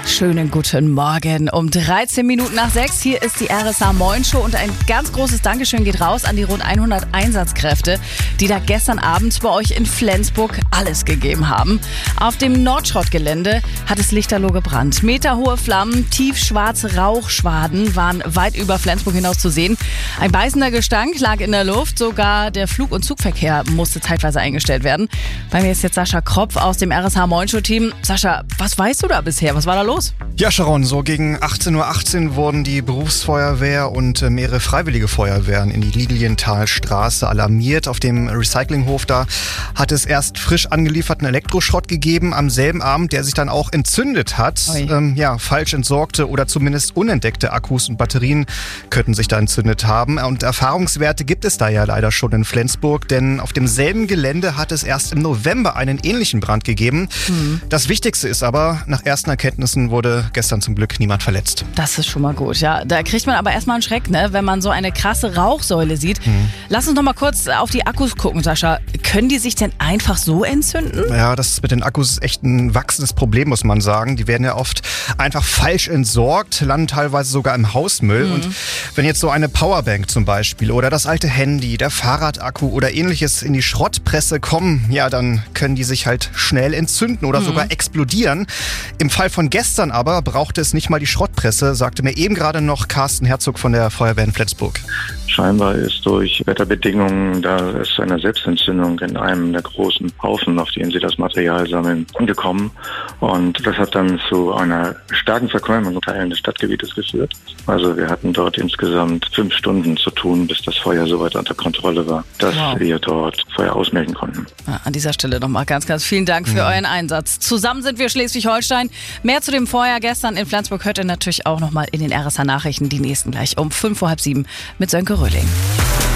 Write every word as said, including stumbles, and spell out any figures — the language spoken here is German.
Schönen guten Morgen. Um dreizehn Minuten nach sechs. Hier ist die R S A Moin Show und ein ganz großes Dankeschön geht raus an die rund hundert Einsatzkräfte, die da gestern Abend bei euch in Flensburg alles gegeben haben. Auf dem Nordschrottgelände hat es lichterloh gebrannt. Meterhohe Flammen, tiefschwarze Rauchschwaden waren weit über Flensburg hinaus zu sehen. Ein beißender Gestank lag in der Luft. Sogar der Flug- und Zugverkehr musste zeitweise eingestellt werden. Bei mir ist jetzt Sascha Kropf aus dem R S A Moin Show Team. Sascha, was weißt du da bisher? Was war da los? Ja, Sharon, so gegen achtzehn Uhr achtzehn wurden die Berufsfeuerwehr und äh, mehrere freiwillige Feuerwehren in die Lilienthalstraße alarmiert. Auf dem Recyclinghof da hat es erst frisch angelieferten Elektroschrott gegeben am selben Abend, der sich dann auch entzündet hat. Ähm, ja, falsch entsorgte oder zumindest unentdeckte Akkus und Batterien könnten sich da entzündet haben. Und Erfahrungswerte gibt es da ja leider schon in Flensburg, denn auf demselben Gelände hat es erst im November einen ähnlichen Brand gegeben. Mhm. Das Wichtigste ist aber, nach ersten Erkenntnissen wurde gestern zum Glück niemand verletzt. Das ist schon mal gut, ja. Da kriegt man aber erstmal einen Schreck, ne, wenn man so eine krasse Rauchsäule sieht. Mhm. Lass uns noch mal kurz auf die Akkus gucken, Sascha. Können die sich denn einfach so entzünden? Ja, das mit den Akkus ist echt ein wachsendes Problem, muss man sagen. Die werden ja oft einfach falsch entsorgt, landen teilweise sogar im Hausmüll. Mhm. Und wenn jetzt so eine Powerbank zum Beispiel oder das alte Handy, der Fahrradakku oder ähnliches in die Schrottpresse kommen, ja, dann können die sich halt schnell entzünden oder mhm. sogar explodieren. Im Fall von gestern aber brauchte es nicht mal die Schrottpresse, sagte mir eben gerade noch Carsten Herzog von der Feuerwehr in Flensburg. Scheinbar ist durch Wetterbedingungen, da ist eine Selbstentzündung in einem der großen Haufen, auf denen sie das Material sammeln, gekommen. Und das hat dann zu einer starken Verqualmung in Teilen des Stadtgebietes geführt. Also wir hatten dort insgesamt fünf Stunden zu tun, bis das Feuer soweit unter Kontrolle war, dass wow. wir dort Feuer ausmelden konnten. Ja, an dieser Stelle nochmal ganz, ganz vielen Dank für mhm. euren Einsatz. Zusammen sind wir Schleswig-Holstein. Mehr zu dem Feuer gestern in Flensburg hört ihr natürlich auch nochmal in den R S A Nachrichten, die nächsten gleich um fünf vor halb sieben mit Sönke Röhling.